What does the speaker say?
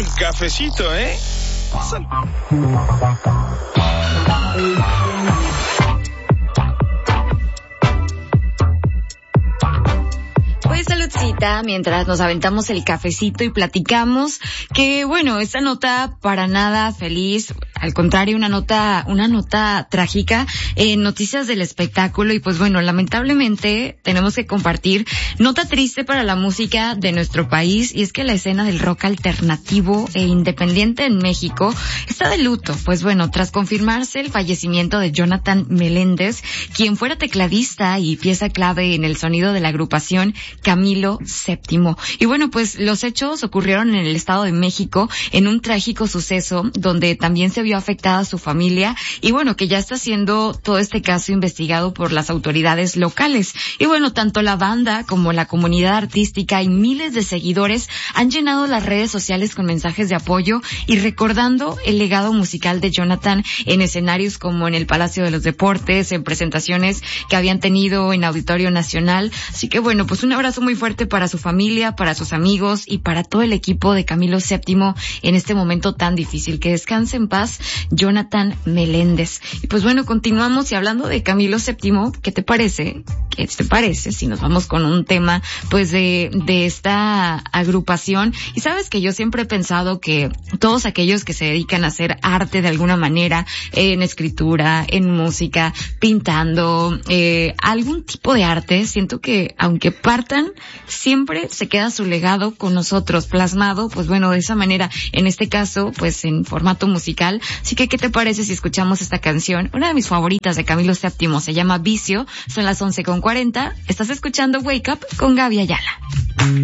cafecito, ¿eh? Pues saludcita, mientras nos aventamos el cafecito y platicamos que, bueno, esta nota para nada feliz, al contrario, una nota trágica en noticias del espectáculo y pues bueno, lamentablemente tenemos que compartir nota triste para la música de nuestro país y es que la escena del rock alternativo e independiente en México está de luto. Pues bueno, tras confirmarse el fallecimiento de Jonathan Meléndez, quien fuera tecladista y pieza clave en el sonido de la agrupación Camilo VII. Y bueno, pues los hechos ocurrieron en el Estado de México en un trágico suceso donde también se vio afectada su familia y bueno, que ya está siendo todo este caso investigado por las autoridades locales. Y bueno, tanto la banda como la comunidad artística y miles de seguidores han llenado las redes sociales con mensajes de apoyo y recordando el legado musical de Jonathan en escenarios como en el Palacio de los Deportes, en presentaciones que habían tenido en Auditorio Nacional. Así que bueno, pues un abrazo muy fuerte para su familia, para sus amigos y para todo el equipo de Camilo VII en este momento tan difícil. Que descanse en paz Jonathan Meléndez. Y pues bueno, continuamos y hablando de Camilo VII, ¿qué te parece? ¿Qué te parece si nos vamos con un tema pues de esta agrupación? Y sabes que yo siempre he pensado que todos aquellos que se dedican a hacer arte de alguna manera, en escritura, en música, pintando, algún tipo de arte, siento que aunque partan, siempre se queda su legado con nosotros, plasmado, pues bueno, de esa manera, en este caso, pues en formato musical. Así que, ¿qué te parece si escuchamos esta canción? Una de mis favoritas de Camilo VII, se llama Vicio, son las 11:40, estás escuchando Wake Up con Gaby Ayala.